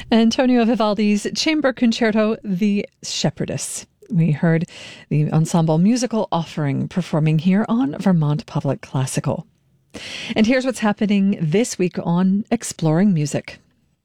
Antonio Vivaldi's Chamber Concerto, The Shepherdess. We heard the Ensemble Musical Offering performing here on Vermont Public Classical. And here's what's happening this week on Exploring Music.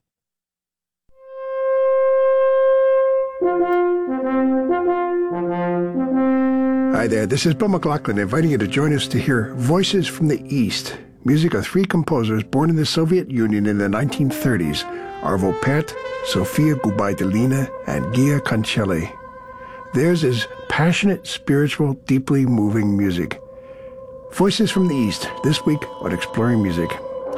Hi there, this is Bill McLaughlin inviting you to join us to hear Voices from the East, music of three composers born in the Soviet Union in the 1930s, Arvo Pärt, Sofia Gubaidulina, and Gia Cancelli. Theirs is passionate, spiritual, deeply moving music. Voices from the East, this week on Exploring Music.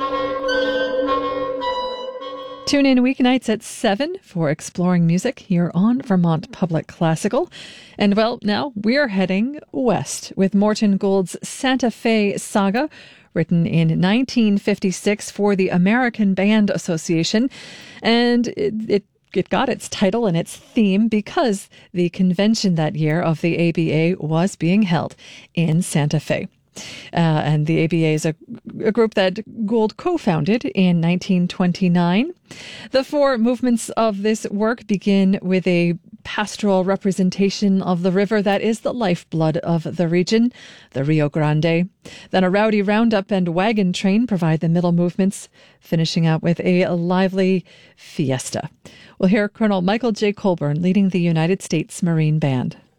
Tune in weeknights at 7 for Exploring Music here on Vermont Public Classical. And well, now we're heading west with Morton Gould's Santa Fe Saga, written in 1956 for the American Band Association. And it got its title and its theme because the convention that year of the ABA was being held in Santa Fe. And the ABA is a group that Gould co-founded in 1929. The four movements of this work begin with a pastoral representation of the river that is the lifeblood of the region, the Rio Grande. Then a rowdy roundup and wagon train provide the middle movements, finishing out with a lively fiesta. We'll hear Colonel Michael J. Colburn leading the United States Marine Band.